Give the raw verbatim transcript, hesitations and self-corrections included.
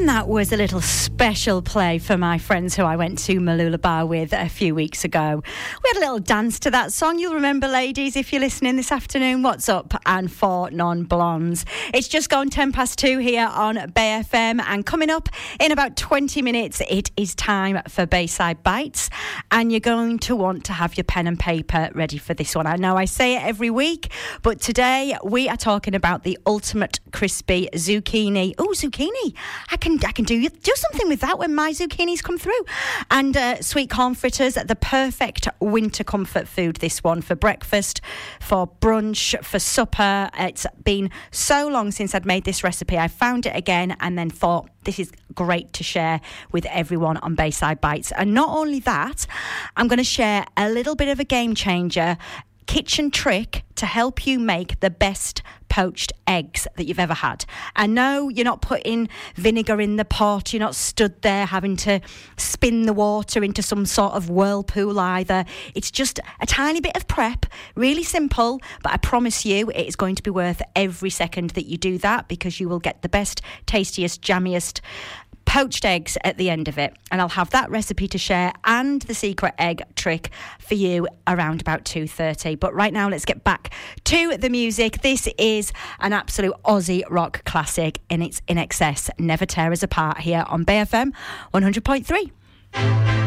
And that was a little special play for my friends who I went to Malula Bar with a few weeks ago. We had a little dance to that song. You'll remember, ladies, if you're listening this afternoon, what's up? And Four Non-Blondes. It's just gone ten past two here on Bay F M, and coming up in about twenty minutes, it is time for Bayside Bites, and you're going to want to have your pen and paper ready for this one. I know I say it every week, but today we are talking about the ultimate crispy zucchini. Oh, zucchini! I can I can do do something with that when my zucchinis come through. And uh, sweet corn fritters, the perfect winter comfort food. This one for breakfast, for brunch, for supper. It's been so long since I'd made this recipe. I found it again and then thought, this is great to share with everyone on Bayside Bites. And not only that, I'm going to share a little bit of a game changer kitchen trick to help you make the best poached eggs that you've ever had. And no, you're not putting vinegar in the pot. You're not stood there having to spin the water into some sort of whirlpool either. It's just a tiny bit of prep, really simple, but I promise you it is going to be worth every second that you do that, because you will get the best, tastiest, jammiest poached eggs at the end of it. And I'll have that recipe to share and the secret egg trick for you around about two thirty. But right now, let's get back to the music. This is an absolute Aussie rock classic, and it's In Excess, Never Tear Us Apart, here on Bay F M one hundred point three.